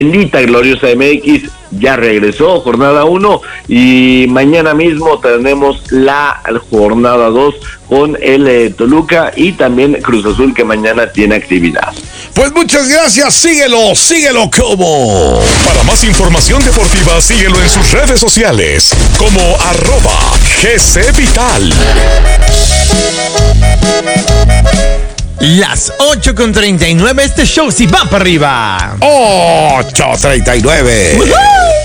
Lita Gloriosa MX ya regresó, jornada 1, y mañana mismo tenemos la jornada 2 con el Toluca y también Cruz Azul, que mañana tiene actividad. Pues muchas gracias, síguelo como. Para más información deportiva, síguelo en sus redes sociales como @GCVital. Las 8:39, este show sí va para arriba. 8:39.